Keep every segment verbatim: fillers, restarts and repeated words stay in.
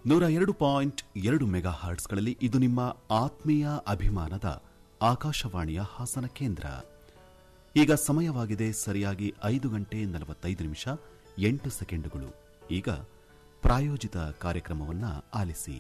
ನೂರ ಎರಡು ಪಾಯಿಂಟ್ ಎರಡು ಮೆಗಾ ಹರ್ಟ್ಸ್ಗಳಲ್ಲಿ ಇದು ನಿಮ್ಮ ಆತ್ಮೀಯ ಅಭಿಮಾನದ ಆಕಾಶವಾಣಿಯ ಹಾಸನ ಕೇಂದ್ರ. ಈಗ ಸಮಯವಾಗಿದೆ ಸರಿಯಾಗಿ ಐದು ಗಂಟೆ ನಲವತ್ತೈದು ನಿಮಿಷ ಎಂಟು ಸೆಕೆಂಡುಗಳು. ಈಗ ಪ್ರಾಯೋಜಿತ ಕಾರ್ಯಕ್ರಮವನ್ನು ಆಲಿಸಿ.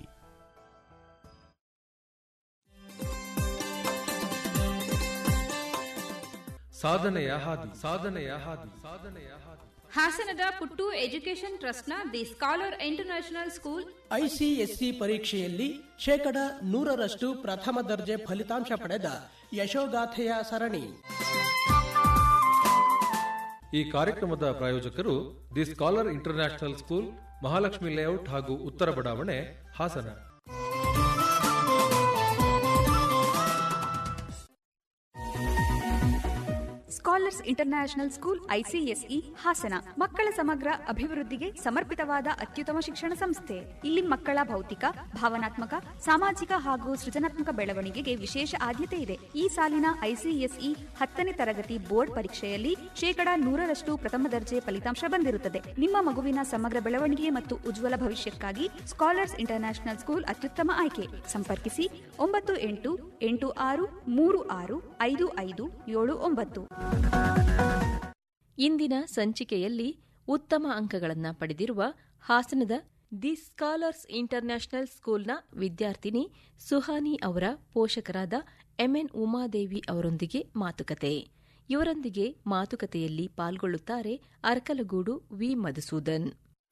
ಸಾಧನೆಯ ಹಾದಿ ಸಾಧನೆಯ ಹಾದಿ ಸಾಧನೆಯ ಹಾದಿ ಹಾಸನದ ಪುಟ್ಟು ಎಜುಕೇಷನ್ ಟ್ರಸ್ಟ್ನ the scholar international school ICSE ಪರೀಕ್ಷೆಯಲ್ಲಿ ಶೇಕಡ ನೂರರಷ್ಟು ಪ್ರಥಮ ದರ್ಜೆ ಫಲಿತಾಂಶ ಪಡೆದ ಯಶೋಗಾಥೆಯ ಸರಣಿ. ಈ ಕಾರ್ಯಕ್ರಮದ ಪ್ರಾಯೋಜಕರು the scholar international school, Mahalakshmi layout ಹಾಗೂ ಉತ್ತರ ಬಡಾವಣೆ, Hassan. Scholars international school ICSE Hassan ಮಕ್ಕಳ ಸಮಗ್ರ ಅಭಿವೃದ್ಧಿಗೆ ಸಮರ್ಪಿತವಾದ ಅತ್ಯುತ್ತಮ ಶಿಕ್ಷಣ ಸಂಸ್ಥೆ. ಇಲ್ಲಿ ಮಕ್ಕಳ ಭೌತಿಕ, ಭಾವನಾತ್ಮಕ, ಸಾಮಾಜಿಕ ಹಾಗೂ ಸೃಜನಾತ್ಮಕ ಬೆಳವಣಿಗೆಗೆ ವಿಶೇಷ ಆದ್ಯತೆ ಇದೆ. ಈ ಸಾಲಿನ ಐಸಿಎಸ್ಇ ಹತ್ತನೇ ತರಗತಿ ಬೋರ್ಡ್ ಪರೀಕ್ಷೆಯಲ್ಲಿ ಶೇಕಡಾ ನೂರರಷ್ಟು ಪ್ರಥಮ ದರ್ಜೆ ಫಲಿತಾಂಶ ಬಂದಿರುತ್ತದೆ. ನಿಮ್ಮ ಮಗುವಿನ ಸಮಗ್ರ ಬೆಳವಣಿಗೆ ಮತ್ತು ಉಜ್ವಲ ಭವಿಷ್ಯಕ್ಕಾಗಿ ಸ್ಕಾಲರ್ಸ್ ಇಂಟರ್ನ್ಯಾಷನಲ್ ಸ್ಕೂಲ್ ಅತ್ಯುತ್ತಮ ಆಯ್ಕೆ. ಸಂಪರ್ಕಿಸಿ ಒಂಬತ್ತು ಎಂಟು ಎಂಟು ಆರು ಮೂರು ಆರು ಐದು ಐದು ಏಳು ಒಂಬತ್ತು. ಇಂದಿನ ಸಂಚಿಕೆಯಲ್ಲಿ ಉತ್ತಮ ಅಂಕಗಳನ್ನು ಪಡೆದಿರುವ ಹಾಸನದ ದಿ ಸ್ಕಾಲರ್ಸ್ ಇಂಟರ್ನ್ಯಾಷನಲ್ ಸ್ಕೂಲ್ನ ವಿದ್ಯಾರ್ಥಿನಿ ಸುಹಾನಿ ಅವರ ಪೋಷಕರಾದ ಎಂಎನ್ ಉಮಾದೇವಿ ಅವರೊಂದಿಗೆ ಮಾತುಕತೆ. ಇವರೊಂದಿಗೆ ಮಾತುಕತೆಯಲ್ಲಿ ಪಾಲ್ಗೊಳ್ಳುತ್ತಾರೆ ಅರಕಲಗೂಡು ವಿ ಮಧುಸೂದನ್.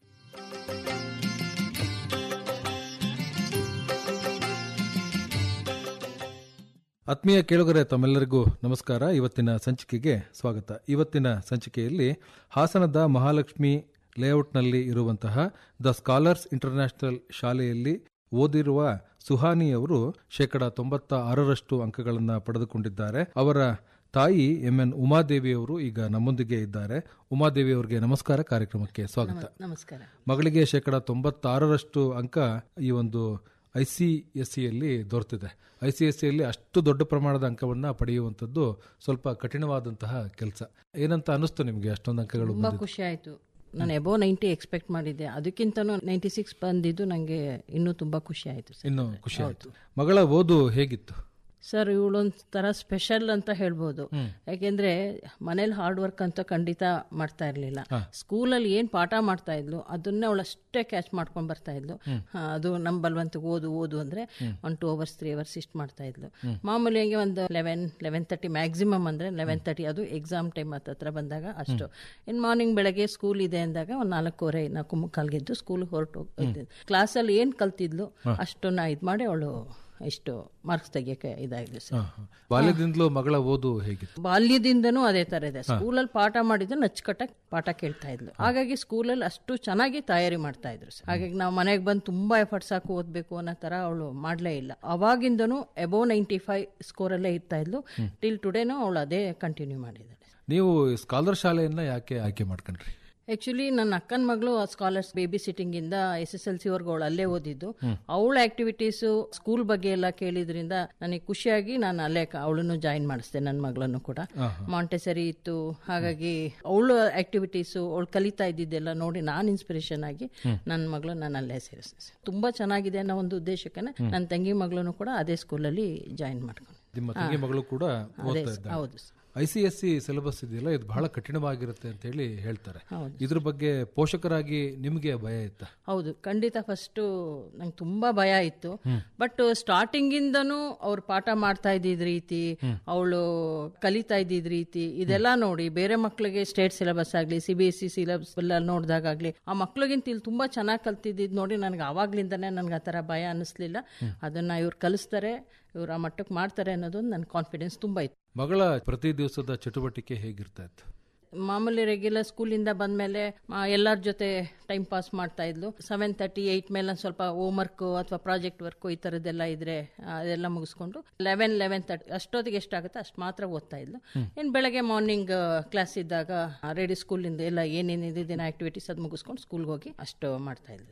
ಆತ್ಮೀಯ ಕೇಳುಗರೆ, ತಮ್ಮೆಲ್ಲರಿಗೂ ನಮಸ್ಕಾರ. ಇವತ್ತಿನ ಸಂಚಿಕೆಗೆ ಸ್ವಾಗತ. ಇವತ್ತಿನ ಸಂಚಿಕೆಯಲ್ಲಿ ಹಾಸನದ ಮಹಾಲಕ್ಷ್ಮಿ ಲೇಔಟ್ನಲ್ಲಿ ಇರುವಂತಹ ದ ಸ್ಕಾಲರ್ಸ್ ಇಂಟರ್ನ್ಯಾಷನಲ್ ಶಾಲೆಯಲ್ಲಿ ಓದಿರುವ ಸುಹಾನಿ ಅವರು ಶೇಕಡಾ ತೊಂಬತ್ತ ಆರರಷ್ಟು ಅಂಕಗಳನ್ನು ಪಡೆದುಕೊಂಡಿದ್ದಾರೆ. ಅವರ ತಾಯಿ ಎಂಎನ್ ಉಮಾದೇವಿ ಅವರು ಈಗ ನಮ್ಮೊಂದಿಗೆ ಇದ್ದಾರೆ. ಉಮಾದೇವಿ ಅವರಿಗೆ ನಮಸ್ಕಾರ, ಕಾರ್ಯಕ್ರಮಕ್ಕೆ ಸ್ವಾಗತ. ನಮಸ್ಕಾರ. ಮಗಳಿಗೆ ಶೇಕಡಾ ತೊಂಬತ್ತಾರರಷ್ಟು ಅಂಕ ಈ ಒಂದು ಐಸಿಎಸ್ಸಿಯಲ್ಲಿ ದೊರೆತಿದೆ. ಐಸಿಎಸ್ಸಿಯಲ್ಲಿ ಅಷ್ಟು ದೊಡ್ಡ ಪ್ರಮಾಣದ ಅಂಕವನ್ನು ಪಡೆಯುವಂಥದ್ದು ಸ್ವಲ್ಪ ಕಠಿಣವಾದಂತಹ ಕೆಲಸ. ಏನಂತ ಅನಿಸ್ತು ನಿಮಗೆ ಅಷ್ಟೊಂದು ಅಂಕಗಳು? ತುಂಬಾ ಖುಷಿ ಆಯ್ತು. ನಾನು ಎಬೋ ನೈಂಟಿ ಎಕ್ಸ್ಪೆಕ್ಟ್ ಮಾಡಿದ್ದೆ, ಅದಕ್ಕಿಂತನೂ ನೈಂಟಿ ಸಿಕ್ಸ್ ಬಂದಿದ್ದು ನನಗೆ ಇನ್ನೂ ತುಂಬಾ ಖುಷಿ ಆಯ್ತು. ಇನ್ನೂ ಖುಷಿ ಆಯ್ತು. ಮಗಳ ಓದು ಹೇಗಿತ್ತು ಸರ್? ಇವಳೊಂಥರ ಸ್ಪೆಷಲ್ ಅಂತ ಹೇಳ್ಬೋದು. ಯಾಕೆಂದ್ರೆ ಮನೇಲಿ ಹಾರ್ಡ್ ವರ್ಕ್ ಅಂತ ಖಂಡಿತ ಮಾಡ್ತಾ ಇರ್ಲಿಲ್ಲ. ಸ್ಕೂಲಲ್ಲಿ ಏನ್ ಪಾಠ ಮಾಡ್ತಾ ಇದ್ಲು ಅದನ್ನೇ ಅವಳು ಅಷ್ಟೇ ಕ್ಯಾಚ್ ಮಾಡ್ಕೊಂಡ್ ಬರ್ತಾ ಇದ್ಲು. ಅದು ನಮ್ ಬಲ್ವಂತ ಓದು ಓದು ಅಂದ್ರೆ one two hours three hours ಇಷ್ಟು ಮಾಡ್ತಾ ಇದ್ಲು. ಮಾಮೂಲಿ ಹಂಗೆ ಒಂದು ಲೆವೆನ್ ಲೆವೆನ್ ತರ್ಟಿ ಮ್ಯಾಕ್ಸಿಮಮ್ ಅಂದ್ರೆ ಲೆವೆನ್ ತರ್ಟಿ ಅದು ಎಕ್ಸಾಮ್ ಟೈಮ್ ಹತ್ರ ಬಂದಾಗ ಅಷ್ಟು. ಇನ್ ಮಾರ್ನಿಂಗ್ ಬೆಳಗ್ಗೆ ಸ್ಕೂಲ್ ಇದೆ ಅಂದಾಗ ಒಂದ್ ನಾಲ್ಕೂವರೆ ನಾಲ್ಕು ಮುಕ್ಕಾಲ್ಗೆದ್ದು ಸ್ಕೂಲ್ ಹೊರಟು ಹೋಗ್ತಿದ್ಲು. ಕ್ಲಾಸಲ್ಲಿ ಏನ್ ಕಲ್ತಿದ್ಲು ಅಷ್ಟನ್ನ ಇದ್ ಮಾಡಿ ಅವಳು ಎಷ್ಟು ಮಾರ್ಕ್ಸ್ ತೆಗಿಯಕ್ಕೆ ಇದಾಗಿದೆ ಸರ್. ಬಾಲ್ಯದಿಂದಲೂ ಮಗಳ ಓದು ಹೇಗಿತ್ತು? ಬಾಲ್ಯದಿಂದನೂ ಅದೇ ತರ ಇದೆ. ಸ್ಕೂಲಲ್ಲಿ ಪಾಠ ಮಾಡಿದ್ದು ನಚ್ಚಕಟ್ಟಾಗಿ ಪಾಠ ಕೇಳ್ತಾ ಇದ್ಲು. ಹಾಗಾಗಿ ಸ್ಕೂಲಲ್ಲಿ ಅಷ್ಟು ಚೆನ್ನಾಗಿ ತಯಾರಿ ಮಾಡ್ತಾ ಇದ್ರು ಸರ್. ಹಾಗಾಗಿ ನಾವು ಮನೆಗೆ ಬಂದು ತುಂಬಾ ಎಫರ್ಟ್ಸ್ ಹಾಕಿ ಓದ್ಬೇಕು ಅನ್ನೋ ತರ ಅವಳು ಮಾಡ್ಲೇ ಇಲ್ಲ. ಅವಾಗಿಂದನೂ ಎಬೋ ನೈಂಟಿ ಫೈವ್ ಸ್ಕೋರ್ ಅಲ್ಲೇ ಇರ್ತಾ ಇದ್ಲು. ಟಿಲ್ ಟುಡೇನೂ ಅವಳು ಅದೇ ಕಂಟಿನ್ಯೂ ಮಾಡಿದ್ದಾಳೆ. ನೀವು ಸ್ಕಾಲರ್ ಶಾಲೆಯನ್ನ ಯಾಕೆ ಆಯ್ಕೆ ಮಾಡ್ಕೊಂಡ್ರಿ? ಆಕ್ಚುಲಿ ನನ್ನ ಅಕ್ಕನ ಮಗಳು ಸ್ಕಾಲರ್ಸ್ ಬೇಬಿ ಸಿಟ್ಟಿಂಗ್ ಇಂದ ಎಸ್ ಎಸ್ ಎಲ್ ಸಿ ವರ್ಗು ಅವಳು ಅಲ್ಲೇ ಓದಿದ್ದು. ಅವಳ ಆಕ್ಟಿವಿಟೀಸ್ ಸ್ಕೂಲ್ ಬಗ್ಗೆ ಎಲ್ಲ ಕೇಳಿದ್ರಿಂದ ನನಗೆ ಖುಷಿಯಾಗಿ ನಾನು ಅಲ್ಲೇ ಅವಳನ್ನು ಜಾಯಿನ್ ಮಾಡಿಸ್ದೆ. ನನ್ನ ಮಗಳನ್ನು ಕೂಡ ಮಾಂಟೆಸರಿ ಇತ್ತು. ಹಾಗಾಗಿ ಅವಳು ಆಕ್ಟಿವಿಟೀಸ್ ಅವಳು ಕಲಿತಾ ಇದ್ದಿದ್ದೆಲ್ಲ ನೋಡಿ ನಾನು ಇನ್ಸ್ಪಿರೇಷನ್ ಆಗಿ ನನ್ನ ಮಗಳು ನಾನು ಅಲ್ಲೇ ಸೇರಿಸಿದೆ. ತುಂಬಾ ಚೆನ್ನಾಗಿದೆ ಅನ್ನೋ ಒಂದು ಉದ್ದೇಶಕ್ಕೆ ನನ್ನ ತಂಗಿ ಮಗಳನ್ನು ಕೂಡ ಅದೇ ಸ್ಕೂಲಲ್ಲಿ ಜಾಯಿನ್ ಮಾಡ್ಕೊಂಡು. ನಿಮ್ಮ ತಂಗಿ ಮಗಳು ಕೂಡ ಹೌದು. ಐಸಿಎಸ್ಸಿ ಸಿಲೆಬಸ್ ಇದೆಯಲ್ಲ, ಇದು ಬಹಳ ಕಠಿಣವಾಗಿರುತ್ತೆ ಅಂತ ಹೇಳಿ ಹೇಳ್ತಾರೆ. ಇದ್ರ ಬಗ್ಗೆ ಪೋಷಕರಾಗಿ ನಿಮ್ಗೆ ಭಯ ಇತ್ತ? ಹೌದು, ಖಂಡಿತ. ಫಸ್ಟ್ ನಂಗೆ ತುಂಬಾ ಭಯ ಇತ್ತು. ಬಟ್ ಸ್ಟಾರ್ಟಿಂಗ್ ಇಂದನೂ ಅವ್ರು ಪಾಠ ಮಾಡ್ತಾ ಇದ್ದಿದ್ ರೀತಿ, ಅವಳು ಕಲಿತಾ ಇದ್ದಿದ್ ರೀತಿ ಇದೆಲ್ಲ ನೋಡಿ ಬೇರೆ ಮಕ್ಳಿಗೆ ಸ್ಟೇಟ್ ಸಿಲೆಬಸ್ ಆಗ್ಲಿ ಸಿಬಿಎಸ್ಇ ಸಿಲೆಬಸ್ ಎಲ್ಲ ನೋಡಿದಾಗ್ಲಿ ಆ ಮಕ್ಳಿಗಿಂತ ಇಲ್ಲಿ ತುಂಬಾ ಚೆನ್ನಾಗಿ ಕಲ್ತಿದ್ದಿದ್ ನೋಡಿ ನನಗೆ ಆವಾಗ್ಲಿಂದಾನೇ ನನ್ಗೆ ಆ ತರ ಭಯ ಅನ್ನಿಸ್ಲಿಲ್ಲ. ಅದನ್ನ ಇವ್ರು ಕಲಿಸ್ತಾರೆ, ಇವ್ರು ಆ ಮಟ್ಟಕ್ಕೆ ಮಾಡ್ತಾರೆ ಅನ್ನೋದೊಂದು ನನ್ನ ಕಾನ್ಫಿಡೆನ್ಸ್ ತುಂಬಾ ಇತ್ತು. ಮಗಳ ಪ್ರತಿ ದಿವಸದ ಚಟುವಟಿಕೆ ಹೇಗಿರ್ತಾ ಇತ್ತು? ಮಾಮೂಲಿ ರೆಗ್ಯುಲರ್ ಸ್ಕೂಲಿಂದ ಬಂದ್ಮೇಲೆ ಎಲ್ಲರ ಜೊತೆ ಟೈಮ್ ಪಾಸ್ ಮಾಡ್ತಾ ಇದ್ಲು. ಸೆವೆನ್ ತರ್ಟಿ ಏಟ್ ಮೇಲೆ ಸ್ವಲ್ಪ ಹೋಮ್ ವರ್ಕ್ ಅಥವಾ ಪ್ರಾಜೆಕ್ಟ್ ವರ್ಕ್ ಈ ತರದೆಲ್ಲ ಇದ್ರೆ ಅದೆಲ್ಲ ಮುಗಿಸ್ಕೊಂಡು ಲೆವೆನ್ ಲೆವೆನ್ ತರ್ಟಿ ಅಷ್ಟೊತ್ತಿಗೆ ಎಷ್ಟಾಗುತ್ತೆ ಅಷ್ಟು ಮಾತ್ರ ಓದ್ತಾ ಇದ್ಲು. ಇನ್ನು ಬೆಳಗ್ಗೆ ಮಾರ್ನಿಂಗ್ ಕ್ಲಾಸ್ ಇದ್ದಾಗ ರೆಡಿ ಸ್ಕೂಲಿಂದ ಎಲ್ಲ ಏನೇನಿದೆ ದಿನ ಆಕ್ಟಿವಿಟೀಸ್ ಅದು ಮುಗಿಸ್ಕೊಂಡು ಸ್ಕೂಲ್ಗೆ ಹೋಗಿ ಅಷ್ಟು ಮಾಡ್ತಾ ಇದ್ಲು ಸರ್.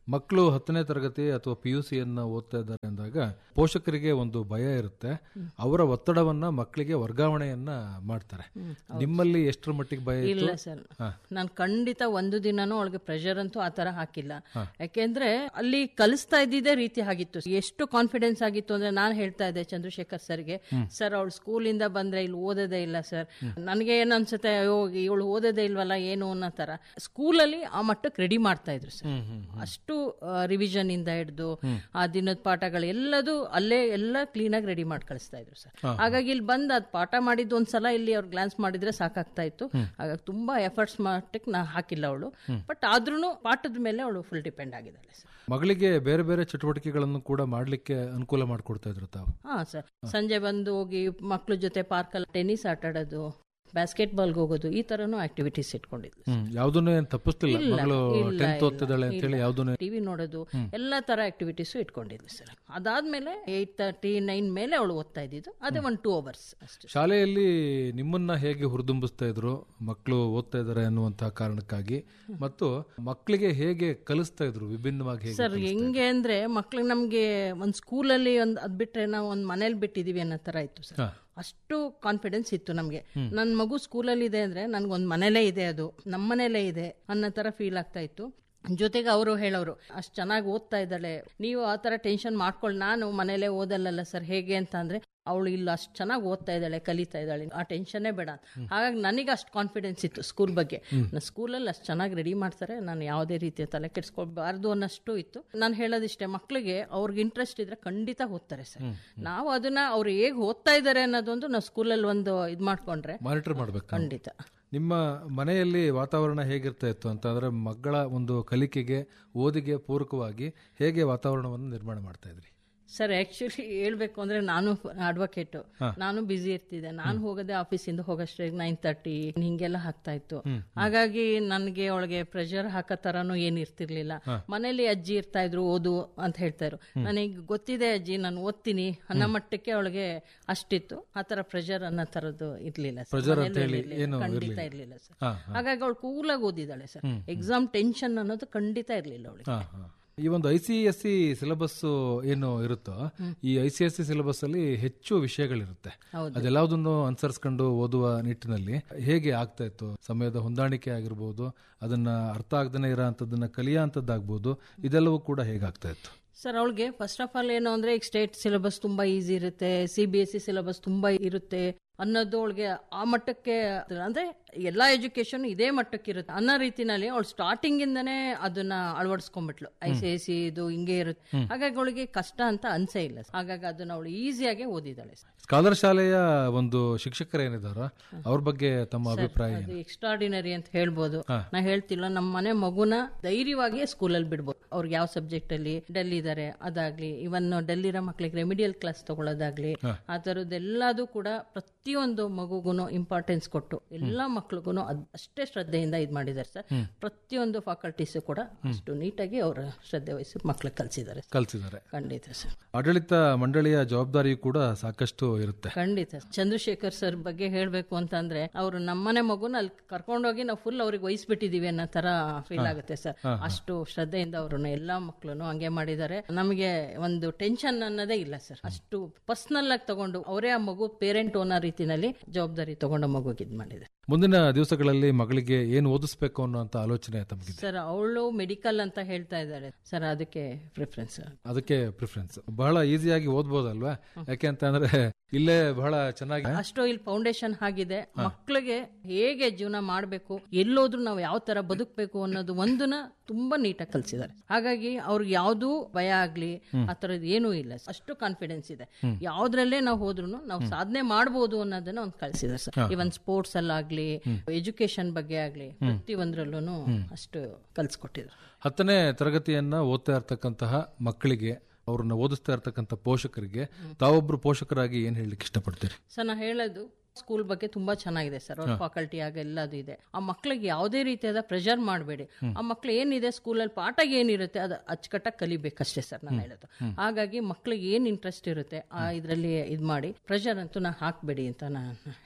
ಮಕ್ಕಳು ಹತ್ತನೇ ತರಗತಿ ಅಥವಾ ಪಿ ಯು ಸಿಯನ್ನ ಓದ್ತಾ ಇದ್ದಾರೆ ಅಂದಾಗ ಪೋಷಕರಿಗೆ ಒಂದು ಭಯ ಇರುತ್ತೆ, ಅವರ ಒತ್ತಡವನ್ನ ಮಕ್ಕಳಿಗೆ ವರ್ಗಾವಣೆಯನ್ನ ಮಾಡ್ತಾರೆ. ನಿಮ್ಮಲ್ಲಿ ಎಷ್ಟರ ಮಟ್ಟಿಗೆ ಭಯ ಇತ್ತು? ಇಲ್ಲ ಸರ್, ನಾನು ಖಂಡಿತ ಒಂದು ದಿನಾನು ಅವಳಿಗೆ ಪ್ರೆಷರ್ ಅಂತೂ ಆತರ ಹಾಕಿಲ್ಲ. ಯಾಕೆಂದ್ರೆ ಅಲ್ಲಿ ಕಲಿಸ್ತಾ ಇದ್ದಿದ್ದೇ ರೀತಿ ಆಗಿತ್ತು. ಎಷ್ಟು ಕಾನ್ಫಿಡೆನ್ಸ್ ಆಗಿತ್ತು ಅಂದ್ರೆ ನಾನು ಹೇಳ್ತಾ ಇದ್ದೆ ಚಂದ್ರಶೇಖರ್ ಸರ್ಗೆ, ಸರ್ ಅವಳು ಸ್ಕೂಲಿಂದ ಬಂದ್ರೆ ಇಲ್ಲಿ ಓದೋದೇ ಇಲ್ಲ ಸರ್, ನನಗೆ ಏನ್ ಅನ್ಸುತ್ತೆ, ಅಯ್ಯೋ ಇವಳು ಓದೋದೇ ಇಲ್ವಲ್ಲ ಏನು ಅನ್ನೋ ತರ. ಸ್ಕೂಲಲ್ಲಿ ಆ ಮಟ್ಟಕ್ಕೆ ರೆಡಿ ಮಾಡ್ತಾ ಇದ್ರು ಸರ್. ಅಷ್ಟು ರಿವಿಷನ್ ಇಂದ ಹಿಡಿದು ಆ ದಿನದ ಪಾಠಗಳು ಎಲ್ಲದೂ ಅಲ್ಲೇ ಎಲ್ಲ ಕ್ಲೀನ್ ಆಗಿ ರೆಡಿ ಮಾಡಿ ಕಳಿಸ್ತಾ ಇದ್ರು ಸರ್. ಹಾಗಾಗಿ ಇಲ್ಲಿ ಬಂದ್ ಅದ್ ಪಾಠ ಮಾಡಿದ್ದು ಒಂದ್ಸಲ ಇಲ್ಲಿ ಅವ್ರು ಗ್ಲಾನ್ಸ್ ಮಾಡಿದ್ರೆ ಸಾಕಾಗ್ತಾ ಇತ್ತು. ಹಾಗಾಗಿ ತುಂಬಾ ಎಫರ್ಟ್ಸ್ ಮಟ್ಟಕ್ಕೆ ನಾ ಹಾಕಿಲ್ಲ ಅವಳು, ಬಟ್ ಆದ್ರೂ ಪಾಠದ ಮೇಲೆ ಅವಳು ಫುಲ್ ಡಿಪೆಂಡ್ ಆಗಿದ್ದಾಳೆ ಸರ್. ಮಗಳಿಗೆ ಬೇರೆ ಬೇರೆ ಚಟುವಟಿಕೆಗಳನ್ನು ಕೂಡ ಮಾಡ್ಲಿಕ್ಕೆ ಅನುಕೂಲ ಮಾಡಿಕೊಡ್ತಾ ಇದ್ರು ತಾವು? ಹಾ ಸರ್, ಸಂಜೆ ಬಂದು ಹೋಗಿ ಮಕ್ಳ ಜೊತೆ ಪಾರ್ಕಲ್ಲಿ ಟೆನ್ನಿಸ್ ಆಟ ಆಡೋದು, ಬ್ಯಾಸ್ಕೆಟ್ ಬಾಲ್ಗೆ ಹೋಗೋದು, ಈ ತರನು ಆಕ್ಟಿವಿಟೀಸ್ ಇಟ್ಕೊಂಡಿದ್ಲು. ಯಾವುದನ್ನು ಏನು ತಪ್ಪಿಸ್ತಿಲ್ಲ ಮಗಳು ಟೆಂತ್ ಓದ್ತಿದ್ದಾಳೆ ಅಂತ ಹೇಳಿ ಯಾವುದನ್ನು ಟಿವಿ ನೋಡೋದು ಎಲ್ಲಾ ತರ ಆಕ್ಟಿವಿಟೀಸ್ ಇಟ್ಕೊಂಡಿದ್ಲು ಸರ್. ಅದಾದ್ಮೇಲೆ ಏಟ್ ತರ್ಟಿ ನೈನ್ ಮೇಲೆ ಅವಳು ಓದ್ತಾ ಇದ್ದಿದ್ದು, ಅದೇ ಒನ್ ಟೂ ಅವರ್ಸ್ ಅಷ್ಟೇ. ಶಾಲೆಯಲ್ಲಿ ನಿಮ್ಮನ್ನ ಹೇಗೆ ಹುರಿದುಂಬಿಸ್ತಾ ಇದ್ರು ಮಕ್ಕಳು ಓದ್ತಾ ಇದಾರೆ ಅನ್ನುವಂತಹ ಕಾರಣಕ್ಕಾಗಿ, ಮತ್ತು ಮಕ್ಕಳಿಗೆ ಹೇಗೆ ಕಲಿಸ್ತಾ ಇದ್ರು ವಿಭಿನ್ನವಾಗಿ? ಸರ್ ಹೆಂಗೆ ಅಂದ್ರೆ ಮಕ್ಳಿಗೆ ನಮ್ಗೆ ಒಂದ್ ಸ್ಕೂಲಲ್ಲಿ ಒಂದ್ ಅದ್ ಬಿಟ್ರೆ ನಾವು ಒಂದ್ ಮನೇಲಿ ಬಿಟ್ಟಿದೀವಿ ಅನ್ನೋ ತರ ಇತ್ತು ಸರ್. ಅಷ್ಟು ಕಾನ್ಫಿಡೆನ್ಸ್ ಇತ್ತು ನಮ್ಗೆ. ನನ್ನ ಮಗು ಸ್ಕೂಲಲ್ಲಿ ಇದೆ ಅಂದ್ರೆ ನನ್ಗೊಂದ್ ಮನೇಲೇ ಇದೆ, ಅದು ನಮ್ಮ ಮನೇಲೇ ಇದೆ ಅನ್ನೋ ತರ ಫೀಲ್ ಆಗ್ತಾ ಇತ್ತು. ಜೊತೆಗೆ ಅವರು ಹೇಳೋರು, ಅಷ್ಟು ಚೆನ್ನಾಗಿ ಓದ್ತಾ ಇದ್ದಾಳೆ, ನೀವು ಆ ತರ ಟೆನ್ಷನ್ ಮಾಡ್ಕೊಳ್ಳಿ, ನಾನು ಮನೇಲೆ ಓದಲ್ಲಲ್ಲ ಸರ್ ಹೇಗೆ ಅಂತ ಅಂದ್ರೆ, ಅವಳು ಇಲ್ಲ ಅಷ್ಟು ಚೆನ್ನಾಗಿ ಓದ್ತಾ ಇದ್ದಾಳೆ, ಕಲಿತಾ ಇದ್ದಾಳೆ, ಆ ಟೆನ್ಷನ್ನೇ ಬೇಡ. ಹಾಗಾಗಿ ನನಗೆ ಅಷ್ಟು ಕಾನ್ಫಿಡೆನ್ಸ್ ಇತ್ತು ಸ್ಕೂಲ್ ಬಗ್ಗೆ. ನನ್ನ ಸ್ಕೂಲಲ್ಲಿ ಅಷ್ಟು ಚೆನ್ನಾಗಿ ರೆಡಿ ಮಾಡ್ತಾರೆ, ನಾನು ಯಾವುದೇ ರೀತಿಯ ತಲೆ ಕೆಡಿಸ್ಕೊಳ್ಬಾರ್ದು ಅನ್ನಷ್ಟು ಇತ್ತು. ನಾನು ಹೇಳೋದಿಷ್ಟೇ, ಮಕ್ಕಳಿಗೆ ಅವ್ರಿಗೆ ಇಂಟ್ರೆಸ್ಟ್ ಇದ್ರೆ ಖಂಡಿತ ಓದ್ತಾರೆ ಸರ್. ನಾವು ಅದನ್ನ ಅವ್ರು ಹೇಗೆ ಓದ್ತಾ ಇದ್ದಾರೆ ಅನ್ನೋದೊಂದು ನಾವು ಸ್ಕೂಲಲ್ಲಿ ಒಂದು ಇದು ಮಾಡ್ಕೊಂಡ್ರೆ ಮಾನಿಟರ್ ಮಾಡ್ಬೇಕು ಖಂಡಿತ. ನಿಮ್ಮ ಮನೆಯಲ್ಲಿ ವಾತಾವರಣ ಹೇಗಿರ್ತಾ ಇತ್ತು ಅಂತಂದ್ರೆ, ಮಕ್ಕಳ ಒಂದು ಕಲಿಕೆಗೆ ಓದಿಗೆ ಪೂರಕವಾಗಿ ಹೇಗೆ ವಾತಾವರಣವನ್ನು ನಿರ್ಮಾಣ ಮಾಡ್ತಾ ಇದ್ರಿ? ಸರ್ ಆಕ್ಚುಲಿ ಹೇಳ್ಬೇಕು ಅಂದ್ರೆ ನಾನು ಅಡ್ವೊಕೇಟ್, ನಾನು ಬ್ಯುಸಿ ಇರ್ತಿದ್ದೆ. ನಾನು ಹೋಗೋದೇ ಆಫೀಸಿಂದ ಹೋಗೋಷ್ಟೇ ನೈನ್ ತರ್ಟಿ ಹಿಂಗೆಲ್ಲ ಆಗ್ತಾ ಇತ್ತು. ಹಾಗಾಗಿ ನನಗೆ ಅವಳಿಗೆ ಪ್ರೆಷರ್ ಹಾಕೋ ತರಾನು ಏನ್ ಇರ್ತಿರ್ಲಿಲ್ಲ. ಮನೇಲಿ ಅಜ್ಜಿ ಇರ್ತಾ ಇದ್ರು, ಓದು ಅಂತ ಹೇಳ್ತಾ ಇದ್ರು. ನನಗೆ ಗೊತ್ತಿದೆ ಅಜ್ಜಿ ನಾನು ಓದ್ತೀನಿ ಅನ್ನೋ ಮಟ್ಟಕ್ಕೆ ಅವಳಿಗೆ ಅಷ್ಟಿತ್ತು. ಆ ತರ ಪ್ರೆಷರ್ ಅನ್ನೋ ತರದ್ದು ಇರ್ಲಿಲ್ಲ ಸರ್, ಖಂಡಿತ ಇರ್ಲಿಲ್ಲ ಸರ್. ಹಾಗಾಗಿ ಅವಳು ಕೂಲಾಗಿ ಓದಿದ್ದಾಳೆ ಸರ್. ಎಕ್ಸಾಮ್ ಟೆನ್ಷನ್ ಅನ್ನೋದು ಖಂಡಿತ ಇರ್ಲಿಲ್ಲ ಅವಳಿಗೆ. ಈ ಒಂದು I C S C syllabus ಏನು ಇರುತ್ತೋ, ಈ I C S C syllabus ಅಲ್ಲಿ ಹೆಚ್ಚು ವಿಷಯಗಳಿರುತ್ತೆ. ಅದೆಲ್ಲದನ್ನು ಅನುಸರಿಸ್ಕೊಂಡು ಓದುವ ನಿಟ್ಟಿನಲ್ಲಿ ಹೇಗೆ ಆಗ್ತಾ ಇತ್ತು? ಸಮಯದ ಹೊಂದಾಣಿಕೆ ಆಗಿರ್ಬೋದು, ಅದನ್ನ ಅರ್ಥ ಆಗದೇ ಇರೋ ಅಂತದನ್ನ ಕಲಿಯೋ ಅಂತದ್ದಾಗ್ಬೋದು, ಇದೆಲ್ಲವೂ ಕೂಡ ಹೇಗಾಗ್ತಾ ಇತ್ತು? ಸರ್ ಅವಳಿಗೆ ಫಸ್ಟ್ ಆಫ್ ಆಲ್ ಏನು ಅಂದ್ರೆ, ಈಗ ಸ್ಟೇಟ್ ಸಿಲೆಬಸ್ ತುಂಬಾ ಈಸಿ ಇರುತ್ತೆ, C B S C syllabus ತುಂಬಾ ಇರುತ್ತೆ ಅನ್ನೋದು ಅವಳಿಗೆ ಆ ಮಟ್ಟಕ್ಕೆ, ಅಂದ್ರೆ ಎಲ್ಲಾ ಎಜುಕೇಶನ್ ಇದೇ ಮಟ್ಟಕ್ಕೆ ಇರುತ್ತೆ ಅನ್ನೋ ರೀತಿನಲ್ಲಿ ಅವಳು ಸ್ಟಾರ್ಟಿಂಗ್ ಇಂದಾನೇ ಅದನ್ನ ಅಳವಡಿಸ್ಕೊಂಡ್ಬಿಟ್ಲು. ಐ ಸಿ ಐ ಸಿ ಇದು ಹಿಂಗೆ ಇರುತ್ತೆ. ಹಾಗಾಗಿ ಅವಳಿಗೆ ಕಷ್ಟ ಅಂತ ಅನ್ಸೇ ಇಲ್ಲ. ಹಾಗಾಗಿ ಅದನ್ನ ಅವಳು ಈಸಿಯಾಗಿ ಓದಿದ್ದಾಳೆ. ಸ್ಕಾಲರ್ ಶಾಲೆಯ ಒಂದು ಶಿಕ್ಷಕರು ಏನಿದಾರ ಅವ್ರ ಬಗ್ಗೆ ತಮ್ಮ ಅಭಿಪ್ರಾಯ? ಅದು ಎಕ್ಸ್ಟ್ರಾರ್ಡಿನರಿ ಅಂತ ಹೇಳ್ಬೋದು. ನಾ ಹೇಳ್ತಿಲ್ಲ, ನಮ್ಮ ಮನೆ ಮಗುನ ಧೈರ್ಯವಾಗಿ ಸ್ಕೂಲಲ್ಲಿ ಬಿಡ್ಬೋದು. ಅವ್ರಿಗೆ ಯಾವ ಸಬ್ಜೆಕ್ಟ್ ಅಲ್ಲಿ ಡೆಲ್ಲಿ ಇದಾರೆ ಅದಾಗ್ಲಿ, ಇವನ್ ಡೆಲ್ಲಿ ಇರೋ ಮಕ್ಳಿಗೆ ರೆಮಿಡಿಯಲ್ ಕ್ಲಾಸ್ ತಗೊಳ್ಳೋದಾಗ್ಲಿ, ಆ ತರದ್ದೆಲ್ಲದೂ ಕೂಡ ಪ್ರತಿಯೊಂದು ಮಗುಗುನು ಇಂಪಾರ್ಟೆನ್ಸ್ ಕೊಟ್ಟು ಎಲ್ಲಾ ಮಕ್ಳಿಗೂ ಅಷ್ಟೇ ಶ್ರದ್ಧೆಯಿಂದ ಇದ್ ಮಾಡಿದ್ದಾರೆ ಸರ್. ಪ್ರತಿಯೊಂದು ಫ್ಯಾಕಲ್ಟೀಸ್ ಕೂಡ ಅಷ್ಟು ನೀಟಾಗಿ ಅವರ ಶ್ರದ್ಧೆ ವಹಿಸಿ ಮಕ್ಳಿಗೆ ಕಲ್ಸಿದ್ದಾರೆ ಕಲ್ಸಿದ್ದಾರೆ ಖಂಡಿತ ಸರ್. ಆಡಳಿತ ಮಂಡಳಿಯ ಜವಾಬ್ದಾರಿ ಕೂಡ ಸಾಕಷ್ಟು ಇರುತ್ತೆ. ಖಂಡಿತ. ಚಂದ್ರಶೇಖರ್ ಸರ್ ಬಗ್ಗೆ ಹೇಳ್ಬೇಕು ಅಂತಂದ್ರೆ, ಅವರು ನಮ್ಮನೆ ಮಗುನ ಅಲ್ಲಿ ಕರ್ಕೊಂಡೋಗಿ ನಾವು ಫುಲ್ ಅವ್ರಿಗೆ ವಹಿಸ್ಬಿಟ್ಟಿದೀವಿ ಅನ್ನೋ ತರ ಫೀಲ್ ಆಗುತ್ತೆ ಸರ್. ಅಷ್ಟು ಶ್ರದ್ಧೆಯಿಂದ ಅವ್ರನ್ನ ಎಲ್ಲಾ ಮಕ್ಳು ಹಂಗೆ ಮಾಡಿದ್ದಾರೆ. ನಮಗೆ ಒಂದು ಟೆನ್ಷನ್ ಅನ್ನೋದೇ ಇಲ್ಲ ಸರ್. ಅಷ್ಟು ಪರ್ಸನಲ್ ಆಗಿ ತಗೊಂಡು ಅವರೇ ಆ ಮಗು ಪೇರೆಂಟ್ ಅನ್ನೋ ರೀತಿನಲ್ಲಿ ಜವಾಬ್ದಾರಿ ತಗೊಂಡು ಮಗುಗೆ ಇದ್ ಮಾಡಿದೆ. ಮುಂದಿನ ದಿವಸಗಳಲ್ಲಿ ಮಗಳಿಗೆ ಏನು ಓದಿಸ್ಬೇಕು ಅನ್ನೋ ಆಲೋಚನೆ ತಮಗೆ? ಸರ್ ಅವಳು ಮೆಡಿಕಲ್ ಅಂತ ಹೇಳ್ತಾ ಇದ್ದಾರೆ ಸರ್, ಅದಕ್ಕೆ ಪ್ರಿಫರೆನ್ಸ್. ಅದಕ್ಕೆ ಪ್ರಿಫರೆನ್ಸ್. ಬಹಳ ಈಸಿಯಾಗಿ ಓದ್ಬೋದಲ್ವಾ? ಯಾಕೆ ಅಂತ ಅಂದ್ರೆ ಇಲ್ಲೇ ಬಹಳ ಚೆನ್ನಾಗಿ ಅಷ್ಟು ಇಲ್ಲಿ ಫೌಂಡೇಶನ್ ಆಗಿದೆ. ಮಕ್ಕಳಿಗೆ ಹೇಗೆ ಜೀವನ ಮಾಡಬೇಕು, ಎಲ್ಲೋದ್ರೂ ನಾವು ಯಾವ ತರ ಬದುಕಬೇಕು ಅನ್ನೋದು ಒಂದನ್ನ ತುಂಬಾ ನೀಟಾಗಿ ಕಲ್ಸಿದ್ದಾರೆ. ಹಾಗಾಗಿ ಅವ್ರಿಗೆ ಯಾವ್ದೂ ಭಯ ಆಗ್ಲಿ ಆ ತರದ್ ಏನೂ ಇಲ್ಲ. ಅಷ್ಟು ಕಾನ್ಫಿಡೆನ್ಸ್ ಇದೆ. ಯಾವ್ದ್ರಲ್ಲೇ ನಾವು ಹೋದ್ರು ನಾವು ಸಾಧನೆ ಮಾಡಬಹುದು ಅನ್ನೋದನ್ನ ಒಂದು ಕಲ್ಸಿದ್ದಾರೆ ಸರ್. ಇವನ್ ಸ್ಪೋರ್ಟ್ಸ್ ಅಲ್ಲಾಗ್ಲಿ, ಎಜುಕೇಶನ್ ಬಗ್ಗೆ ಆಗ್ಲಿ, ಪ್ರತಿ ಒಂದ್ರಲ್ಲೂ ಅಷ್ಟು ಕಲ್ಸ್ಕೊಟ್ಟಿದ್ದಾರೆ. ಹತ್ತನೇ ತರಗತಿಯನ್ನ ಓದ್ತಾ ಇರ್ತಕ್ಕಂತಹ ಮಕ್ಕಳಿಗೆ, ಅವ್ರನ್ನ ಓದಿಸ್ತಾ ಇರ್ತಕ್ಕಂಥ ಪೋಷಕರಿಗೆ ತಾವೊಬ್ರು ಪೋಷಕರಾಗಿ ಏನ್ ಹೇಳಲಿಕ್ಕೆ ಇಷ್ಟಪಡ್ತೀರಿ? ಸರ್ ನಾ ಹೇಳೋದು, ಸ್ಕೂಲ್ ಬಗ್ಗೆ ತುಂಬಾ ಚೆನ್ನಾಗಿದೆ ಸರ್. ಅವ್ರ ಫ್ಯಾಕಲ್ಟಿ ಆಗ ಎಲ್ಲದು ಇದೆ. ಆ ಮಕ್ಳಿಗೆ ಯಾವುದೇ ರೀತಿಯಾದ ಪ್ರೆಷರ್ ಮಾಡಬೇಡಿ. ಆ ಮಕ್ಳು ಏನಿದೆ ಸ್ಕೂಲಲ್ಲಿ ಪಾಠ ಏನಿರುತ್ತೆ ಅದು ಅಚ್ಚುಕಟ್ಟಾಗಿ ಕಲಿಬೇಕಷ್ಟೇ ಸರ್ ನಾನು ಹೇಳೋದು. ಹಾಗಾಗಿ ಮಕ್ಳಿಗೆ ಏನ್ ಇಂಟ್ರೆಸ್ಟ್ ಇರುತ್ತೆ ಆ ಇದ್ರಲ್ಲಿ ಇದ್ ಮಾಡಿ, ಪ್ರೆಷರ್ ಅಂತೂ ನಾ ಹಾಕ್ಬೇಡಿ ಅಂತ ನಾನು ಹೇಳ್ತೀನಿ.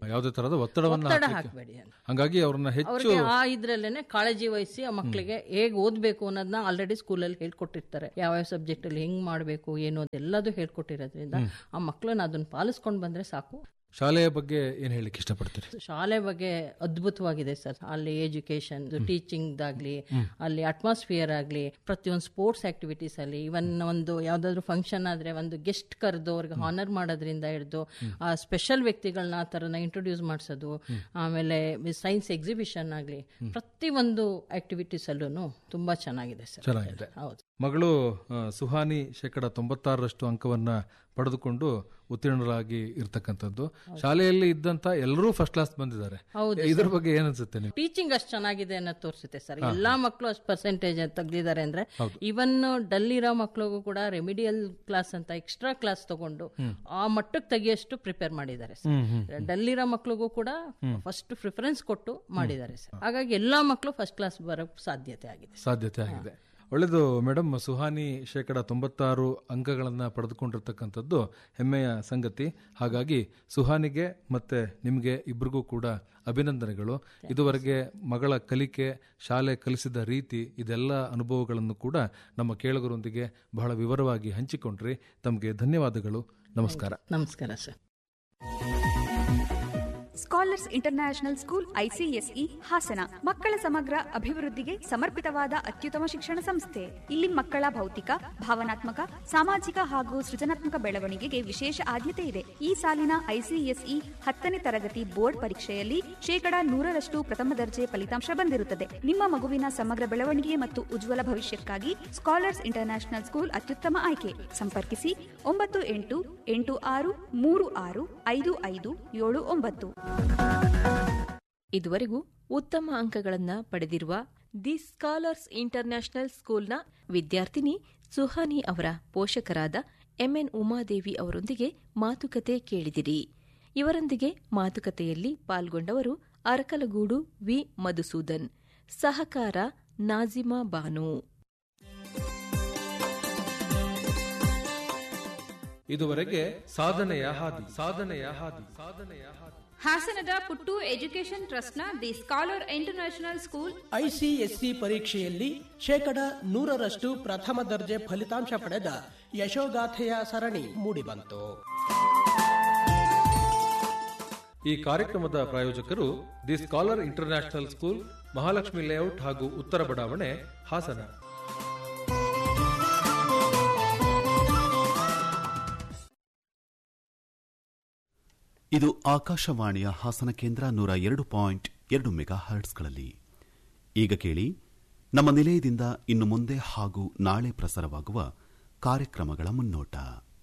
ಯಾವುದೇ ತರಹದ ಒತ್ತಡವನ್ನ ಒತ್ತಡ ಹಾಕ್ಲಿಕ್ಕೆ- ಹಾಕಬೇಡಿ ಅಂತ. ಹಂಗಾಗಿ ಅವ್ರನ್ನ ಹೆಚ್ಚು ಅವ್ರಿಗೆ ಆ ಇದ್ರಲ್ಲೇನೆ ಕಾಳಜಿ ವಹಿಸಿ ಆ ಮಕ್ಕಳಿಗೆ ಹೇಗ್ ಓದ್ಬೇಕು ಅನ್ನೋದನ್ನ ಆಲ್ರೆಡಿ ಸ್ಕೂಲಲ್ಲಿ ಹೇಳ್ಕೊಟ್ಟಿರ್ತಾರೆ. ಯಾವ್ಯಾವ ಸಬ್ಜೆಕ್ಟ್ ಅಲ್ಲಿ ಹೆಂಗ್ ಮಾಡ್ಬೇಕು ಏನು ಅದೆಲ್ಲದೂ ಹೇಳ್ಕೊಟ್ಟಿರೋದ್ರಿಂದ ಆ ಮಕ್ಕಳನ್ನ ಅದನ್ನ ಪಾಲಿಸ್ಕೊಂಡು ಬಂದ್ರೆ ಸಾಕು. ಶಾಲೆಯ ಬಗ್ಗೆ ಏನ್ ಹೇಳಿಕ್ಕೆ ಇಷ್ಟಪಡ್ತೀರಿ? ಶಾಲೆ ಬಗ್ಗೆ ಅದ್ಭುತವಾಗಿದೆ ಸರ್. ಅಲ್ಲಿ ಎಜುಕೇಶನ್, ಟೀಚಿಂಗ್ ಆಗ್ಲಿ, ಅಲ್ಲಿ ಅಟ್ಮಾಸ್ಫಿಯರ್ ಆಗ್ಲಿ, ಪ್ರತಿಯೊಂದು ಸ್ಪೋರ್ಟ್ಸ್ ಆಕ್ಟಿವಿಟೀಸ್ ಅಲ್ಲಿ, ಇವನ್ ಒಂದು ಯಾವ್ದಾದ್ರು ಫಂಕ್ಷನ್ ಆದ್ರೆ ಒಂದು ಗೆಸ್ಟ್ ಕರೆದು ಅವ್ರಿಗೆ ಹಾನರ್ ಮಾಡೋದ್ರಿಂದ ಹಿಡಿದು ಆ ಸ್ಪೆಷಲ್ ವ್ಯಕ್ತಿಗಳನ್ನ ಆ ತರನ ಇಂಟ್ರೊಡ್ಯೂಸ್ ಮಾಡಿಸೋದು, ಆಮೇಲೆ ಸೈನ್ಸ್ ಎಕ್ಸಿಬಿಷನ್ ಆಗ್ಲಿ, ಪ್ರತಿ ಒಂದು ಆಕ್ಟಿವಿಟೀಸ್ ಅಲ್ಲೂ ತುಂಬಾ ಚೆನ್ನಾಗಿದೆ ಸರ್. ಚೆನ್ನಾಗಿದೆ. ಹೌದು. ಮಗಳು ಆ, ಸುಹಾನಿ ಶೇಕಡ ತೊಂಬತ್ತಾರರಷ್ಟು ಅಂಕವನ್ನ ಪಡೆದುಕೊಂಡು ಉತ್ತೀರ್ಣರಾಗಿ ಇರ್ತಕ್ಕಂಥದ್ದು. ಶಾಲೆಯಲ್ಲಿ ಇದ್ದಂತ ಎಲ್ಲರೂ ಫಸ್ಟ್ ಕ್ಲಾಸ್ ಬಂದಿದ್ದಾರೆ. ಇದ್ರ ಬಗ್ಗೆ ಏನ್ ಅನ್ಸುತ್ತೆ ನೀವು? ಟೀಚಿಂಗ್ ಅಷ್ಟು ಚೆನ್ನಾಗಿದೆ ಅನ್ನೋದು ತೋರಿಸುತ್ತೆ ಸರ್. ಎಲ್ಲಾ ಮಕ್ಕಳು ಅಷ್ಟು ಪರ್ಸೆಂಟೇಜ್ ತೆಗ್ದಿದ್ದಾರೆ ಅಂದ್ರೆ, ಇವನ್ ಡಲ್ ಇರೋ ಮಕ್ಳಿಗೂ ಕೂಡ ರೆಮಿಡಿಯಲ್ ಕ್ಲಾಸ್ ಅಂತ ಎಕ್ಸ್ಟ್ರಾ ಕ್ಲಾಸ್ ತಗೊಂಡು ಆ ಮಟ್ಟಕ್ಕೆ ತೆಗಿಯಷ್ಟು ಪ್ರಿಪೇರ್ ಮಾಡಿದ್ದಾರೆ ಸರ್. ಡಲ್ ಇರೋ ಮಕ್ಳಿಗೂ ಕೂಡ ಫಸ್ಟ್ ಪ್ರಿಫರೆನ್ಸ್ ಕೊಟ್ಟು ಮಾಡಿದ್ದಾರೆ ಸರ್. ಹಾಗಾಗಿ ಎಲ್ಲಾ ಮಕ್ಕಳು ಫಸ್ಟ್ ಕ್ಲಾಸ್ ಬರೋಕ್ ಸಾಧ್ಯತೆ ಆಗಿದೆ ಸಾಧ್ಯತೆ ಆಗಿದೆ. ಒಳ್ಳೆಯದು ಮೇಡಮ್. ಸುಹಾನಿ ಶೇಕಡ ತೊಂಬತ್ತಾರು ಅಂಕಗಳನ್ನು ಪಡೆದುಕೊಂಡಿರ್ತಕ್ಕಂಥದ್ದು ಹೆಮ್ಮೆಯ ಸಂಗತಿ. ಹಾಗಾಗಿ ಸುಹಾನಿಗೆ ಮತ್ತೆ ನಿಮಗೆ ಇಬ್ಬರಿಗೂ ಕೂಡ ಅಭಿನಂದನೆಗಳು. ಇದುವರೆಗೆ ಮಗಳ ಕಲಿಕೆ, ಶಾಲೆ ಕಲಿಸಿದ ರೀತಿ, ಇದೆಲ್ಲ ಅನುಭವಗಳನ್ನು ಕೂಡ ನಮ್ಮ ಕೇಳುಗರೊಂದಿಗೆ ಬಹಳ ವಿವರವಾಗಿ ಹಂಚಿಕೊಂಡ್ರಿ. ತಮಗೆ ಧನ್ಯವಾದಗಳು. ನಮಸ್ಕಾರ. ನಮಸ್ಕಾರ sir. Scholars international school ICSE Hassan ಮಕ್ಕಳ ಸಮಗ್ರ ಅಭಿವೃದ್ಧಿಗೆ ಸಮರ್ಪಿತವಾದ ಅತ್ಯುತ್ತಮ ಶಿಕ್ಷಣ ಸಂಸ್ಥೆ. ಇಲ್ಲಿ ಮಕ್ಕಳ ಭೌತಿಕ, ಭಾವನಾತ್ಮಕ, ಸಾಮಾಜಿಕ ಹಾಗೂ ಸೃಜನಾತ್ಮಕ ಬೆಳವಣಿಗೆಗೆ ವಿಶೇಷ ಆದ್ಯತೆ ಇದೆ. ಈ ಸಾಲಿನ ಐಸಿಎಸ್ಇ ಹತ್ತನೇ ತರಗತಿ ಬೋರ್ಡ್ ಪರೀಕ್ಷೆಯಲ್ಲಿ ಶೇಕಡಾ ನೂರರಷ್ಟು ಪ್ರಥಮ ದರ್ಜೆ ಫಲಿತಾಂಶ ಬಂದಿರುತ್ತದೆ. ನಿಮ್ಮ ಮಗುವಿನ ಸಮಗ್ರ ಬೆಳವಣಿಗೆ ಮತ್ತು ಉಜ್ವಲ ಭವಿಷ್ಯಕ್ಕಾಗಿ ಸ್ಕಾಲರ್ಸ್ ಇಂಟರ್ನ್ಯಾಷನಲ್ ಸ್ಕೂಲ್ ಅತ್ಯುತ್ತಮ ಆಯ್ಕೆ. ಸಂಪರ್ಕಿಸಿ ಒಂಬತ್ತು ಎಂಟು ಎಂಟು ಆರು ಮೂರು ಆರು ಐದು ಐದು ಏಳು ಒಂಬತ್ತು. ಇದುವರೆಗೂ ಉತ್ತಮ ಅಂಕಗಳನ್ನು ಪಡೆದಿರುವ ದಿ ಸ್ಕಾಲರ್ಸ್ ಇಂಟರ್ನ್ಯಾಷನಲ್ ಸ್ಕೂಲ್ನ ವಿದ್ಯಾರ್ಥಿನಿ ಸುಹಾನಿ ಅವರ ಪೋಷಕರಾದ ಎಂಎನ್ ಉಮಾದೇವಿ ಅವರೊಂದಿಗೆ ಮಾತುಕತೆ ಕೇಳಿದಿರಿ. ಇವರೊಂದಿಗೆ ಮಾತುಕತೆಯಲ್ಲಿ ಪಾಲ್ಗೊಂಡವರು ಅರಕಲಗೂಡು ವಿ ಮಧುಸೂದನ್, ಸಹಕಾರ ನಾಜಿಮಾ ಬಾನು. ಇದುವರೆಗೆ ಸಾಧನೆಯ ಹಾದಿ ಸಾಧನೆಯ ಹಾದಿ ಸಾಧನೆಯ ಹಾದಿ ಹಾಸನದ ಪುಟ್ಟು ಎಜುಕೇಷನ್ ಟ್ರಸ್ಟ್ನ the scholar international school ICSE ಪರೀಕ್ಷೆಯಲ್ಲಿ ಶೇಕಡ ನೂರರಷ್ಟು ಪ್ರಥಮ ದರ್ಜೆ ಫಲಿತಾಂಶ ಪಡೆದ ಯಶೋಗಾಥೆಯ ಸರಣಿ ಮೂಡಿಬಂತು. ಈ ಕಾರ್ಯಕ್ರಮದ ಪ್ರಾಯೋಜಕರು the scholar international school, Mahalakshmi layout ಹಾಗೂ ಉತ್ತರ ಬಡಾವಣೆ, ಹಾಸನ. ಇದು ಆಕಾಶವಾಣಿಯ ಹಾಸನ ಕೇಂದ್ರ ನೂರ ಎರಡು ಪಾಯಿಂಟ್ ಎರಡು ಮೆಗಾ ಹರ್ಟ್ಸ್ಗಳಲ್ಲಿ. ಈಗ ಕೇಳಿ ನಮ್ಮ ನಿಲಯದಿಂದ ಇನ್ನು ಮುಂದೆ ಹಾಗೂ ನಾಳೆ ಪ್ರಸಾರವಾಗುವ ಕಾರ್ಯಕ್ರಮಗಳ ಮುನ್ನೋಟ.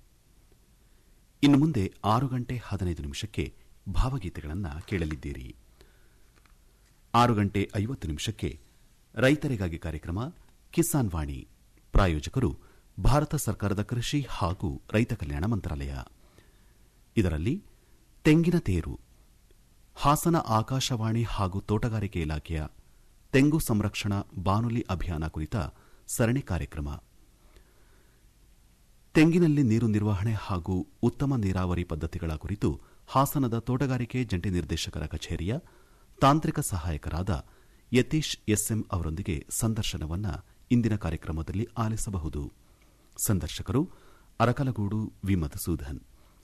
ಇನ್ನು ಮುಂದೆ ಆರು ಗಂಟೆ ಹದಿನೈದು ನಿಮಿಷಕ್ಕೆ ಭಾವಗೀತೆಗಳನ್ನು ಕೇಳಲಿದ್ದೀರಿ. ಆರು ಗಂಟೆ ಐವತ್ತು ನಿಮಿಷಕ್ಕೆ ರೈತರಿಗಾಗಿ ಕಾರ್ಯಕ್ರಮ ಕಿಸಾನ್ ವಾಣಿ. ಪ್ರಾಯೋಜಕರು ಭಾರತ ಸರ್ಕಾರದ ಕೃಷಿ ಹಾಗೂ ರೈತ ಕಲ್ಯಾಣ ಮಂತ್ರಾಲಯ. ಇದರಲ್ಲಿ ತೆಂಗಿನ ತೇರು, ಹಾಸನ ಆಕಾಶವಾಣಿ ಹಾಗೂ ತೋಟಗಾರಿಕೆ ಇಲಾಖೆಯ ತೆಂಗು ಸಂರಕ್ಷಣಾ ಬಾನುಲಿ ಅಭಿಯಾನ ಕುರಿತ ಸರಣಿ ಕಾರ್ಯಕ್ರಮ. ತೆಂಗಿನಲ್ಲಿ ನೀರು ನಿರ್ವಹಣೆ ಹಾಗೂ ಉತ್ತಮ ನೀರಾವರಿ ಪದ್ಧತಿಗಳ ಕುರಿತು ಹಾಸನದ ತೋಟಗಾರಿಕೆ ಜಂಟಿ ನಿರ್ದೇಶಕರ ಕಚೇರಿಯ ತಾಂತ್ರಿಕ ಸಹಾಯಕರಾದ ಯತೀಶ್ ಎಸ್ಎಂ ಅವರೊಂದಿಗೆ ಸಂದರ್ಶನವನ್ನು ಇಂದಿನ ಕಾರ್ಯಕ್ರಮದಲ್ಲಿ ಆಲಿಸಬಹುದು. ಸಂದರ್ಶಕರು ಅರಕಲಗೂಡು ವಿ ಮಧುಸೂದನ್.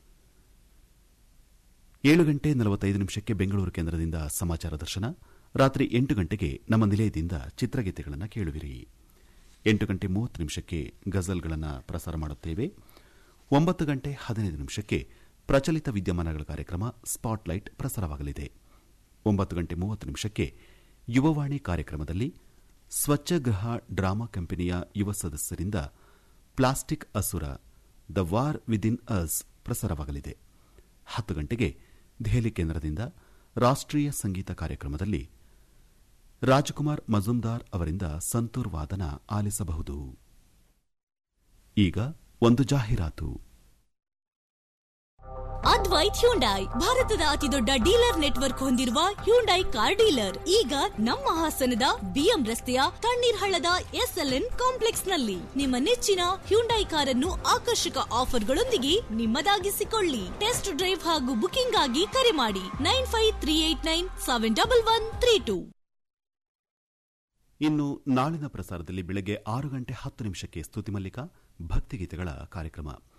ಏಳು ಗಂಟೆ ನಲವತ್ತೈದು ನಿಮಿಷಕ್ಕೆ ಬೆಂಗಳೂರು ಕೇಂದ್ರದಿಂದ ಸಮಾಚಾರ ದರ್ಶನ. ರಾತ್ರಿ ಎಂಟು ಗಂಟೆಗೆ ನಮ್ಮ ನಿಲಯದಿಂದ ಚಿತ್ರಗೀತೆಗಳನ್ನು ಕೇಳುವಿರಿ. ಎಂಟು ಗಂಟೆ ಮೂವತ್ತು ನಿಮಿಷಕ್ಕೆ ಗಜಲ್ಗಳನ್ನು ಪ್ರಸಾರ ಮಾಡುತ್ತೇವೆ. ಒಂಬತ್ತು ಗಂಟೆ ಹದಿನೈದು ನಿಮಿಷಕ್ಕೆ ಪ್ರಚಲಿತ ವಿದ್ಯಮಾನಗಳ ಕಾರ್ಯಕ್ರಮ ಸ್ಪಾಟ್ಲೈಟ್ ಪ್ರಸಾರವಾಗಲಿದೆ. ಒಂಬತ್ತು ಗಂಟೆ ಮೂವತ್ತು ನಿಮಿಷಕ್ಕೆ ಯುವವಾಣಿ ಕಾರ್ಯಕ್ರಮದಲ್ಲಿ ಸ್ವಚ್ಛಗ್ರಹ ಡ್ರಾಮಾ ಕಂಪನಿಯ ಯುವ ಸದಸ್ಯರಿಂದ ಪ್ಲಾಸ್ಟಿಕ್ ಅಸುರ ದ ವಾರ್ ವಿದಿನ್ ಅಸ್ ಪ್ರಸಾರವಾಗಲಿದೆ. ಹತ್ತು ಗಂಟೆಗೆ ದೆಹಲಿ ಕೇಂದ್ರದಿಂದ ರಾಷ್ಟ್ರೀಯ ಸಂಗೀತ ಕಾರ್ಯಕ್ರಮದಲ್ಲಿ ರಾಜಕುಮಾರ್ ಮಜುಮ್ದಾರ್ ಅವರಿಂದ ಸಂತೂರ್ ವಾದನ ಆಲಿಸಬಹುದು. ಈಗ ಒಂದು ಜಾಹೀರಾತು. ಅದ್ವೈತ್ ಹ್ಯುಂಡೈ, ಭಾರತದ ಅತಿದೊಡ್ಡ ಡೀಲರ್ ನೆಟ್ವರ್ಕ್ ಹೊಂದಿರುವ ಹ್ಯುಂಡೈ ಕಾರ್ ಡೀಲರ್, ಈಗ ನಮ್ಮ ಹಾಸನದ ಬಿಎಂ ರಸ್ತೆಯ ತಣ್ಣೀರ್ ಹಳ್ಳದ ಎಸ್ಎಲ್ಎನ್ ಕಾಂಪ್ಲೆಕ್ಸ್ ನಲ್ಲಿ ನಿಮ್ಮ ನೆಚ್ಚಿನ ಹ್ಯುಂಡೈ ಕಾರನ್ನು ಆಕರ್ಷಕ ಆಫರ್ಗಳೊಂದಿಗೆ ನಿಮ್ಮದಾಗಿಸಿಕೊಳ್ಳಿ. ಟೆಸ್ಟ್ ಡ್ರೈವ್ ಹಾಗೂ ಬುಕಿಂಗ್ ಆಗಿ ಕರೆ ಮಾಡಿ nine five three eight nine seven double one three two. ಇನ್ನು ನಾಳಿನ ಪ್ರಸಾರದಲ್ಲಿ ಬೆಳಗ್ಗೆ ಆರು ಗಂಟೆ ಹತ್ತು ನಿಮಿಷಕ್ಕೆ ಸ್ತುತಿ ಮಲ್ಲಿಕ ಭಕ್ತಿಗೀತೆಗಳ ಕಾರ್ಯಕ್ರಮ.